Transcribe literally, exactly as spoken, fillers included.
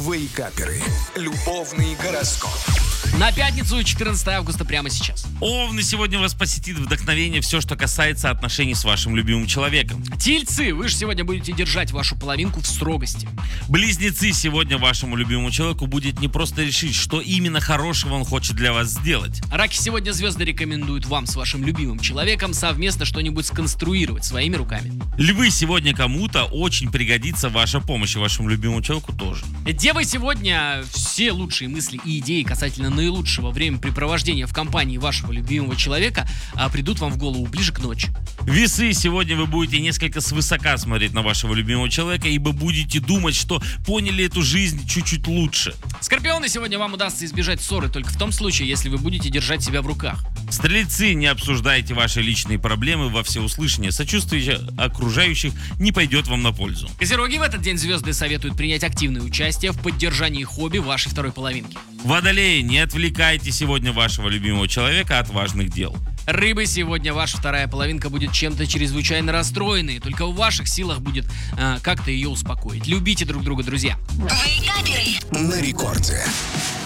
Вейкаперы. Любовный гороскоп. На пятницу, четырнадцатое августа, прямо сейчас. Овны, сегодня вас посетит вдохновение все, что касается отношений с вашим любимым человеком. Тельцы, вы же сегодня будете держать вашу половинку в строгости. Близнецы, сегодня вашему любимому человеку будет не просто решить, что именно хорошего он хочет для вас сделать. Раки, сегодня звезды рекомендуют вам с вашим любимым человеком совместно что-нибудь сконструировать своими руками. Львы, сегодня кому-то очень пригодится ваша помощь, и вашему любимому человеку тоже. Девы, сегодня все лучшие мысли и идеи касательно наилучшего времяпрепровождения в компании вашего любимого человека а, придут вам в голову ближе к ночи. Весы, сегодня вы будете несколько свысока смотреть на вашего любимого человека, ибо будете думать, что поняли эту жизнь чуть-чуть лучше. Скорпионы, сегодня вам удастся избежать ссоры только в том случае, если вы будете держать себя в руках. Стрельцы, не обсуждайте ваши личные проблемы во всеуслышание. Сочувствие окружающих не пойдет вам на пользу. Козероги, в этот день звезды советуют принять активное участие в поддержании хобби вашей второй половинки. Водолеи, не отвлекайте сегодня вашего любимого человека от важных дел. Рыбы, сегодня ваша вторая половинка будет чем-то чрезвычайно расстроенной, только в ваших силах будет э, как-то ее успокоить. Любите друг друга, друзья. На рекорде.